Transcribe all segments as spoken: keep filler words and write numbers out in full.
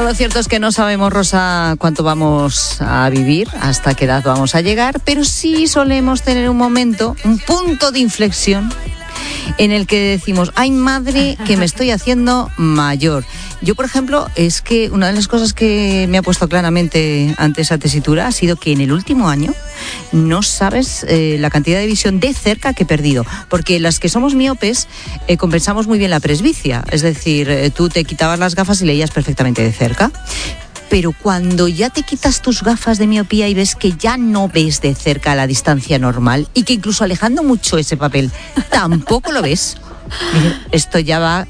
lo cierto es que no sabemos, Rosa, cuánto vamos a vivir, hasta qué edad vamos a llegar, pero sí solemos tener un momento, un punto de inflexión en el que decimos, ay madre, que me estoy haciendo mayor. Yo, por ejemplo, es que una de las cosas que me ha puesto claramente ante esa tesitura ha sido que en el último año no sabes eh, la cantidad de visión de cerca que he perdido, porque las que somos miopes eh, compensamos muy bien la presbicia, es decir, eh, tú te quitabas las gafas y leías perfectamente de cerca. Pero cuando ya te quitas tus gafas de miopía y ves que ya no ves de cerca a la distancia normal y que incluso alejando mucho ese papel tampoco lo ves, esto ya va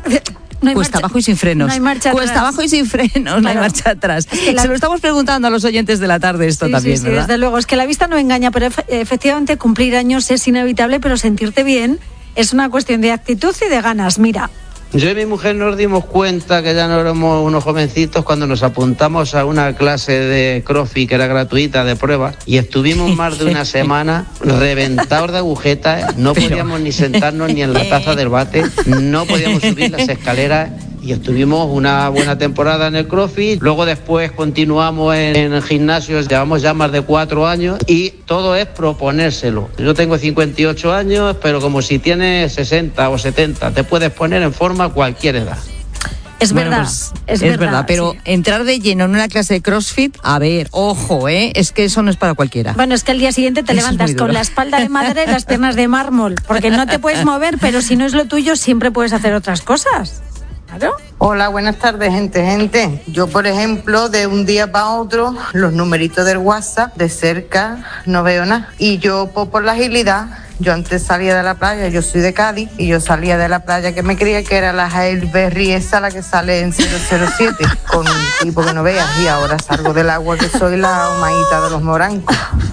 no cuesta marcha, abajo y sin frenos. No hay marcha cuesta atrás. abajo y sin frenos, claro. No hay marcha atrás. Es que la... Se lo estamos preguntando a los oyentes de la tarde esto sí, también, sí, sí, ¿verdad? Desde luego, es que la vista no engaña, pero efe- efectivamente cumplir años es inevitable, pero sentirte bien es una cuestión de actitud y de ganas. Mira. Yo y mi mujer nos dimos cuenta que ya no éramos unos jovencitos cuando nos apuntamos a una clase de CrossFit que era gratuita de prueba y estuvimos más de una semana reventados de agujetas, no podíamos ni sentarnos ni en la taza del bate, no podíamos subir las escaleras. Y estuvimos una buena temporada en el CrossFit, luego después continuamos en, en gimnasios, llevamos ya más de cuatro años y todo es proponérselo. Yo tengo cincuenta y ocho años, pero como si tienes sesenta o setenta, te puedes poner en forma a cualquier edad. Es bueno, verdad, pues, es, es verdad, verdad, pero sí. Entrar de lleno en una clase de CrossFit, a ver, ojo, ¿eh? Es que eso no es para cualquiera. Bueno, es que al día siguiente te eso levantas con la espalda de madera y las piernas de mármol, porque no te puedes mover, pero si no es lo tuyo, siempre puedes hacer otras cosas. ¿Claro? Hola, buenas tardes, gente, gente. Yo, por ejemplo, de un día para otro, los numeritos del WhatsApp de cerca no veo nada. Y yo, pues, por la agilidad, yo antes salía de la playa, yo soy de Cádiz, y yo salía de la playa que me creía que era la Hailberry esa, la que sale en cero cero siete, con un tipo que no veas, y ahora salgo del agua que soy la humaíta de los morancos.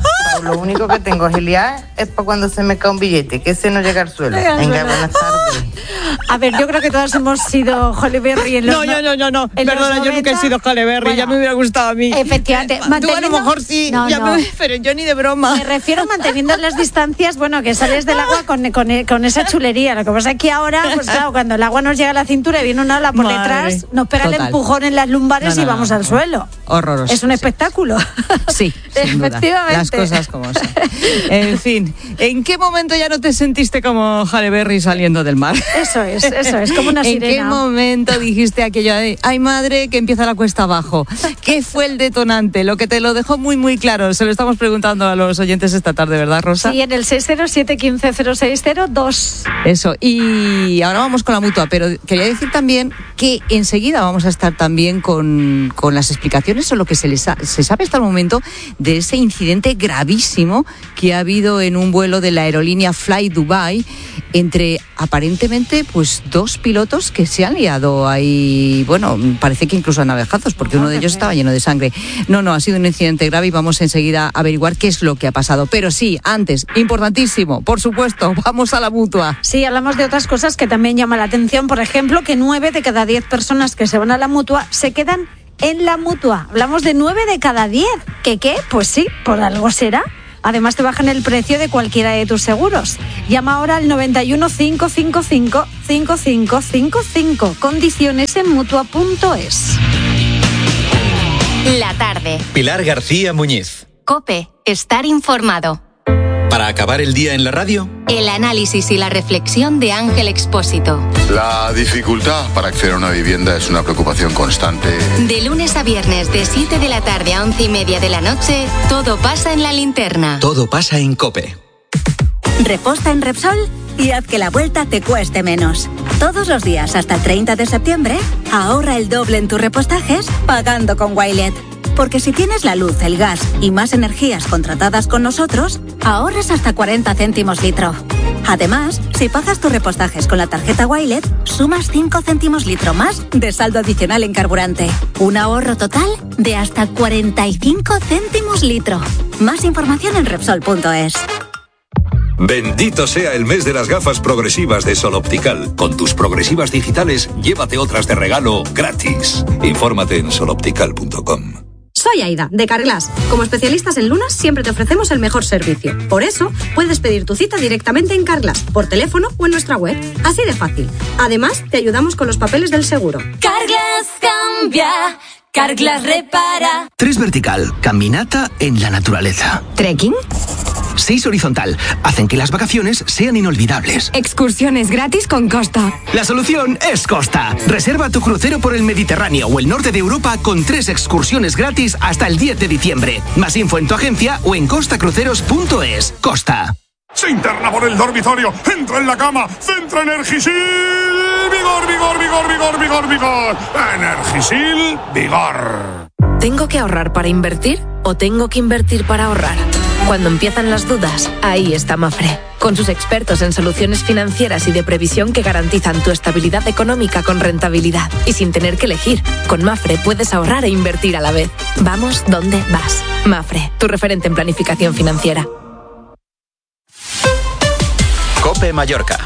Lo único que tengo agilidad es para cuando se me cae un billete, que ese no llega al suelo. Venga, buenas tardes. A ver, yo creo que todas hemos sido Halle Berry en los... No, no, no, no, no. Perdona, yo nunca he sido Halle Berry, bueno, ya me hubiera gustado a mí. Efectivamente. Tú a lo mejor sí, no, ya no. Me... pero yo ni de broma. Me refiero manteniendo las distancias, bueno, que sales del agua con, con, con esa chulería. Lo que pasa es que ahora, pues claro, cuando el agua nos llega a la cintura y viene una ola por Madre. detrás, nos pega Total. el empujón en las lumbares no, no, y vamos no, al no. suelo. Horroroso. Es un espectáculo. Sí, sin duda. Efectivamente. Las cosas como son. En fin, ¿en qué momento ya no te sentiste como Halle Berry saliendo del mar? Eso es, eso es, como una sirena. ¿En qué momento dijiste aquello de, ay madre, que empieza la cuesta abajo? ¿Qué fue el detonante? Lo que te lo dejó muy, muy claro. Se lo estamos preguntando a los oyentes esta tarde, ¿verdad, Rosa? Sí, en el seis cero siete uno cinco cero seis cero dos. Eso, y ahora vamos con la mutua, pero quería decir también que enseguida vamos a estar también con, con las explicaciones o lo que se, les ha, se sabe hasta el momento de ese incidente gravísimo que ha habido en un vuelo de la aerolínea Fly Dubai entre aparentemente pues dos pilotos que se han liado ahí, bueno, parece que incluso a navajazos, porque uno de ellos estaba lleno de sangre. No, no, ha sido un incidente grave y vamos enseguida a averiguar qué es lo que ha pasado. Pero sí, antes, importantísimo, por supuesto, vamos a la mutua. Sí, hablamos de otras cosas que también llaman la atención, por ejemplo, que nueve de cada diez personas que se van a la mutua se quedan en la mutua. Hablamos de nueve de cada diez. ¿Qué qué? Pues sí, por algo será. Además te bajan el precio de cualquiera de tus seguros. Llama ahora al noventa y uno, cinco cinco cinco, cinco cinco cinco cinco. Condiciones en mutua punto es. La tarde. Pilar García Muñiz. COPE. Estar informado. Para acabar el día en la radio, el análisis y la reflexión de Ángel Expósito. La dificultad para acceder a una vivienda es una preocupación constante. De lunes a viernes, de siete de la tarde a once y media de la noche, todo pasa en La Linterna. Todo pasa en COPE. Reposta en Repsol y haz que la vuelta te cueste menos. Todos los días hasta el treinta de septiembre, ahorra el doble en tus repostajes pagando con Wilet. Porque si tienes la luz, el gas y más energías contratadas con nosotros, ahorras hasta cuarenta céntimos litro. Además, si pagas tus repostajes con la tarjeta Wilet, sumas cinco céntimos litro más de saldo adicional en carburante. Un ahorro total de hasta cuarenta y cinco céntimos litro. Más información en Repsol punto es. Bendito sea el mes de las gafas progresivas de Sol Optical. Con tus progresivas digitales, llévate otras de regalo gratis. Infórmate en sol optical punto com. Soy Aida, de Carglass. Como especialistas en lunas, siempre te ofrecemos el mejor servicio. Por eso, puedes pedir tu cita directamente en Carglass, por teléfono o en nuestra web. Así de fácil. Además, te ayudamos con los papeles del seguro. Carglass cambia, Carglass repara. Tres vertical, caminata en la naturaleza. ¿Trekking? Seis horizontal, hacen que las vacaciones sean inolvidables. Excursiones gratis con Costa. La solución es Costa. Reserva tu crucero por el Mediterráneo o el norte de Europa con tres excursiones gratis hasta el diez de diciembre. Más info en tu agencia o en costa cruceros punto es. Costa. Se interna por el dormitorio, entra en la cama, centra Energisil. Vigor, vigor, vigor, vigor, vigor, vigor. Energisil, vigor. ¿Tengo que ahorrar para invertir o tengo que invertir para ahorrar? Cuando empiezan las dudas, ahí está Mafre, con sus expertos en soluciones financieras y de previsión que garantizan tu estabilidad económica con rentabilidad y sin tener que elegir. Con Mafre puedes ahorrar e invertir a la vez. Vamos donde vas. Mafre, tu referente en planificación financiera. COPE Mallorca.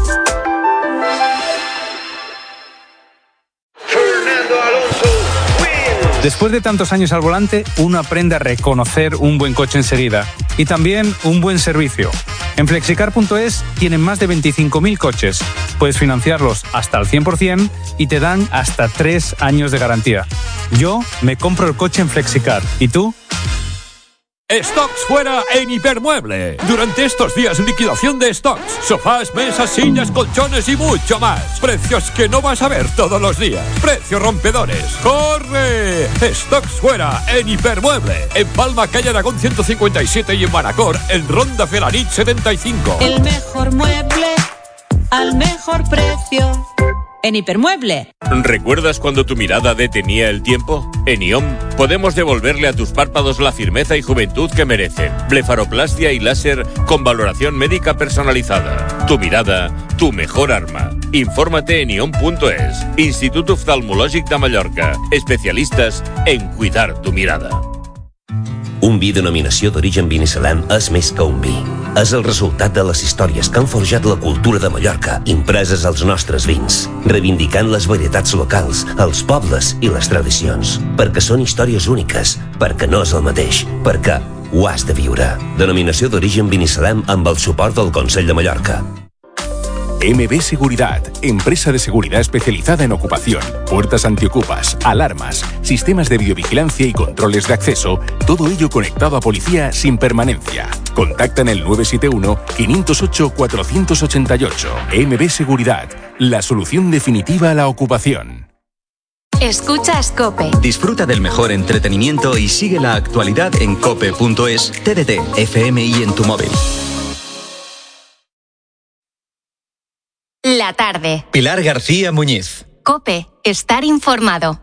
Después de tantos años al volante, uno aprende a reconocer un buen coche enseguida y también un buen servicio. En flexicar punto es tienen más de veinticinco mil coches. Puedes financiarlos hasta al cien por ciento y te dan hasta tres años de garantía. Yo me compro el coche en Flexicar. ¿Y tú? Stocks fuera en Hipermueble. Durante estos días, liquidación de stocks. Sofás, mesas, sillas, colchones y mucho más. Precios que no vas a ver todos los días. Precios rompedores. ¡Corre! Stocks fuera en Hipermueble. En Palma, calle Aragón ciento cincuenta y siete y en Manacor, en Ronda Felanich setenta y cinco. El mejor mueble al mejor precio. En Hipermueble. ¿Recuerdas cuando tu mirada detenía el tiempo? En I O M podemos devolverle a tus párpados la firmeza y juventud que merecen. Blefaroplastia y láser con valoración médica personalizada. Tu mirada, tu mejor arma. Infórmate en i o m punto es. Instituto Oftalmològic de Mallorca. Especialistas en cuidar tu mirada. Un vi denominació d'origen Binissalem és més que un vi. És el resultat de les històries que han forjat la cultura de Mallorca, impreses als nostres vins, reivindicant les varietats locals, els pobles i les tradicions. Perquè són històries úniques, perquè no és el mateix, perquè ho has de viure. Denominació d'origen Binissalem amb el suport del Consell de Mallorca. M B Seguridad, empresa de seguridad especializada en ocupación, puertas antiocupas, alarmas, sistemas de videovigilancia y controles de acceso, todo ello conectado a policía sin permanencia. Contacta en el nueve siete uno, cinco cero ocho, cuatro ocho ocho. M B Seguridad, la solución definitiva a la ocupación. Escuchas COPE. Disfruta del mejor entretenimiento y sigue la actualidad en cope punto es, T D T, F M y en tu móvil. La tarde. Pilar García Muñiz. COPE. Estar informado.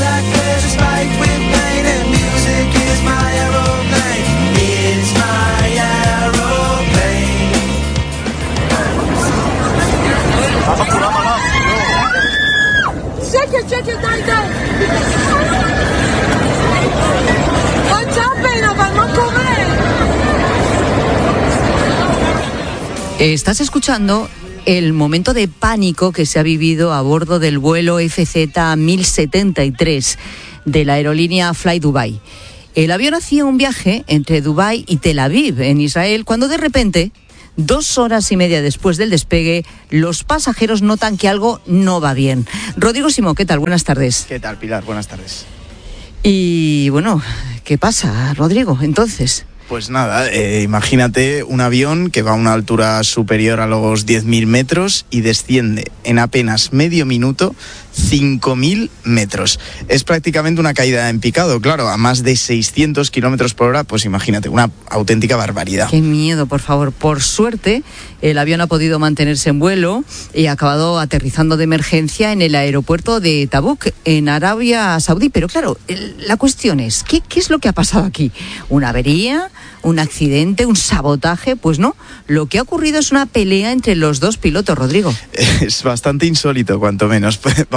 Estás escuchando el momento de pánico que se ha vivido a bordo del vuelo F Z mil setenta y tres de la aerolínea Fly Dubai. El avión hacía un viaje entre Dubái y Tel Aviv, en Israel, cuando de repente, dos horas y media después del despegue, los pasajeros notan que algo no va bien. Rodrigo Simón, ¿qué tal? Buenas tardes. ¿Qué tal, Pilar? Buenas tardes. Y bueno, ¿qué pasa, Rodrigo, entonces? Pues nada, eh, imagínate un avión que va a una altura superior a los diez mil metros y desciende en apenas medio minuto cinco mil metros. Es prácticamente una caída en picado, claro, a más de seiscientos kilómetros por hora, pues imagínate, una auténtica barbaridad. Qué miedo, por favor. Por suerte, el avión ha podido mantenerse en vuelo y ha acabado aterrizando de emergencia en el aeropuerto de Tabuk, en Arabia Saudí. Pero claro, el, la cuestión es, ¿qué, ¿qué es lo que ha pasado aquí? ¿Una avería? ¿Un accidente? ¿Un sabotaje? Pues no, lo que ha ocurrido es una pelea entre los dos pilotos, Rodrigo. Es bastante insólito, cuanto menos. Vamos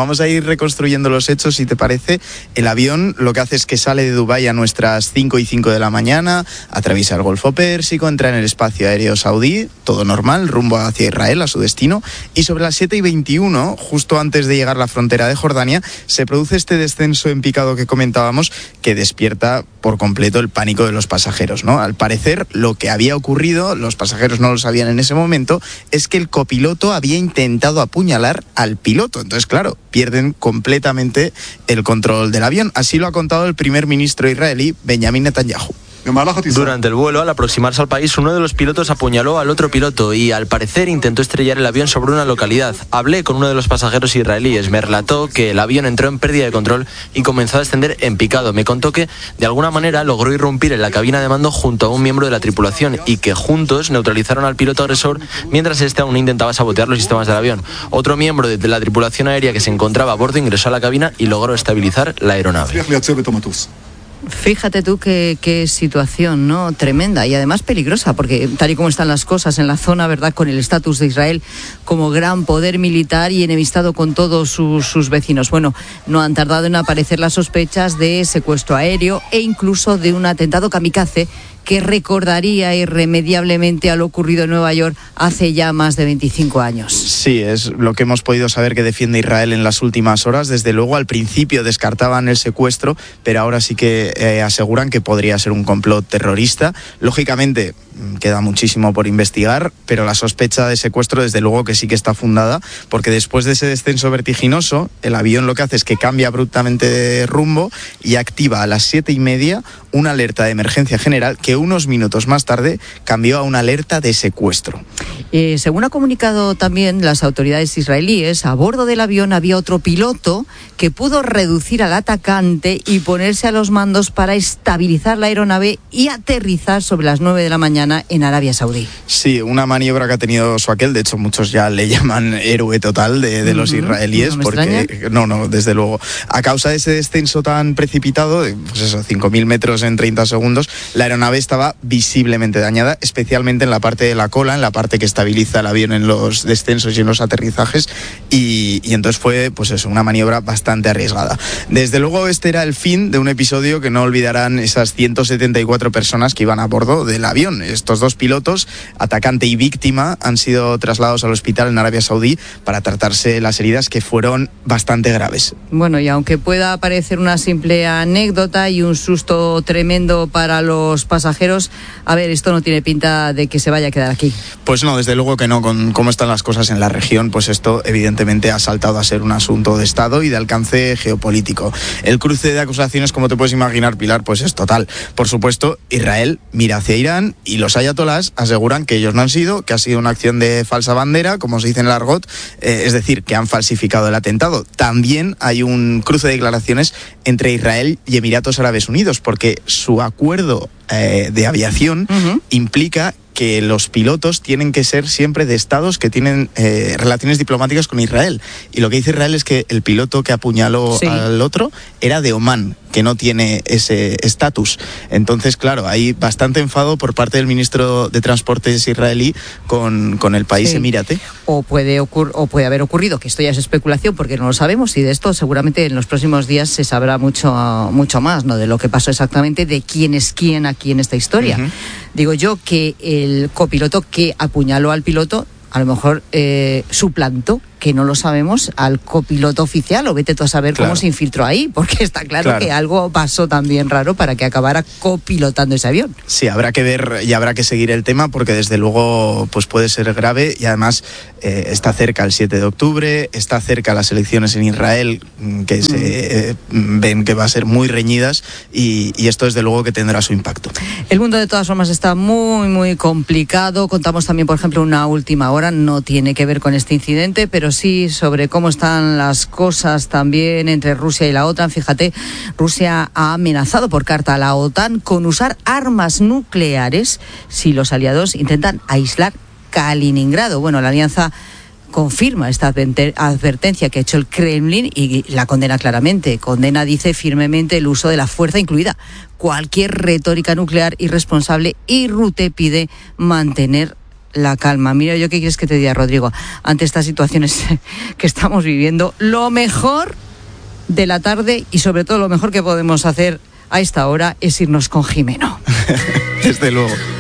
vamos a ir reconstruyendo los hechos, si te parece. El avión lo que hace es que sale de Dubái a nuestras cinco y cinco de la mañana, atraviesa el Golfo Pérsico, entra en el espacio aéreo saudí, todo normal, rumbo hacia Israel, a su destino, y sobre las siete y veintiuno, justo antes de llegar a la frontera de Jordania, se produce este descenso en picado que comentábamos, que despierta por completo el pánico de los pasajeros, ¿no? Al parecer, lo que había ocurrido, los pasajeros no lo sabían en ese momento, es que el copiloto había intentado apuñalar al piloto. Entonces, claro, pierden completamente el control del avión. Así lo ha contado el primer ministro israelí, Benjamin Netanyahu. Durante el vuelo, al aproximarse al país, uno de los pilotos apuñaló al otro piloto y, al parecer, intentó estrellar el avión sobre una localidad. Hablé con uno de los pasajeros israelíes. Me relató que el avión entró en pérdida de control y comenzó a descender en picado. Me contó que, de alguna manera, logró irrumpir en la cabina de mando junto a un miembro de la tripulación y que juntos neutralizaron al piloto agresor mientras este aún intentaba sabotear los sistemas del avión. Otro miembro de la tripulación aérea que se encontraba a bordo ingresó a la cabina y logró estabilizar la aeronave. Fíjate tú qué, qué situación, ¿no? Tremenda y además peligrosa, porque tal y como están las cosas en la zona, ¿verdad?, con el estatus de Israel como gran poder militar y enemistado con todos sus, sus vecinos. Bueno, no han tardado en aparecer las sospechas de secuestro aéreo e incluso de un atentado kamikaze que recordaría irremediablemente a lo ocurrido en Nueva York hace ya más de veinticinco años. Sí, es lo que hemos podido saber que defiende Israel en las últimas horas. Desde luego, al principio descartaban el secuestro, pero ahora sí que eh, aseguran que podría ser un complot terrorista. Lógicamente, queda muchísimo por investigar, pero la sospecha de secuestro desde luego que sí que está fundada, porque después de ese descenso vertiginoso, el avión lo que hace es que cambia abruptamente de rumbo y activa a las siete y media una alerta de emergencia general que unos minutos más tarde cambió a una alerta de secuestro. Eh, según ha comunicado también las autoridades israelíes, a bordo del avión había otro piloto que pudo reducir al atacante y ponerse a los mandos para estabilizar la aeronave y aterrizar sobre las nueve de la mañana en Arabia Saudí. Sí, una maniobra que ha tenido su aquel. De hecho, muchos ya le llaman héroe total de, de los uh-huh. israelíes, no porque extraña. no, no, desde luego, a causa de ese descenso tan precipitado, de, pues eso, cinco mil metros en treinta segundos, la aeronave estaba visiblemente dañada, especialmente en la parte de la cola, en la parte que estabiliza el avión en los descensos y en los aterrizajes, y, y entonces fue, pues eso, una maniobra bastante arriesgada. Desde luego, este era el fin de un episodio que no olvidarán esas ciento setenta y cuatro personas que iban a bordo del avión. Estos dos pilotos, atacante y víctima, han sido trasladados al hospital en Arabia Saudí para tratarse las heridas, que fueron bastante graves. Bueno, y aunque pueda parecer una simple anécdota y un susto tremendo para los pasajeros, a ver, esto no tiene pinta de que se vaya a quedar aquí. Pues no, desde luego que no. Con cómo están las cosas en la región, pues esto evidentemente ha saltado a ser un asunto de Estado y de alcance geopolítico. El cruce de acusaciones, como te puedes imaginar, Pilar, pues es total. Por supuesto, Israel mira hacia Irán y los ayatolás aseguran que ellos no han sido, que ha sido una acción de falsa bandera, como se dice en el argot, eh, es decir, que han falsificado el atentado. También hay un cruce de declaraciones entre Israel y Emiratos Árabes Unidos, porque su acuerdo eh, de aviación uh-huh. implica que los pilotos tienen que ser siempre de estados que tienen eh, relaciones diplomáticas con Israel. Y lo que dice Israel es que el piloto que apuñaló sí. al otro era de Omán, que no tiene ese estatus. Entonces, claro, hay bastante enfado por parte del ministro de Transportes israelí con, con el país sí. emirate. O puede, ocur- o puede haber ocurrido, que esto ya es especulación porque no lo sabemos, y de esto seguramente en los próximos días se sabrá mucho, mucho más, ¿no?, de lo que pasó exactamente, de quién es quién aquí en esta historia. Uh-huh. Digo yo que el copiloto que apuñaló al piloto a lo mejor eh, suplantó, que no lo sabemos, al copiloto oficial, o vete tú a saber claro. cómo se infiltró ahí, porque está claro, claro que algo pasó también raro para que acabara copilotando ese avión. Sí, habrá que ver y habrá que seguir el tema, porque desde luego pues puede ser grave, y además eh, está cerca el siete de octubre, está cerca las elecciones en Israel, que mm. se eh, ven que va a ser muy reñidas, y, y esto desde luego que tendrá su impacto. El mundo de todas formas está muy, muy complicado. Contamos también, por ejemplo, una última hora, no tiene que ver con este incidente, pero sí sobre cómo están las cosas también entre Rusia y la OTAN. Fíjate, Rusia ha amenazado por carta a la OTAN con usar armas nucleares si los aliados intentan aislar Kaliningrado. Bueno, la alianza confirma esta advertencia que ha hecho el Kremlin y la condena claramente. Condena, dice firmemente, el uso de la fuerza, incluida cualquier retórica nuclear irresponsable, y Rute pide mantener la calma. Mira, yo qué quieres que te diga, Rodrigo, ante estas situaciones que estamos viviendo, lo mejor de la tarde y sobre todo lo mejor que podemos hacer a esta hora es irnos con Jimeno. Desde luego.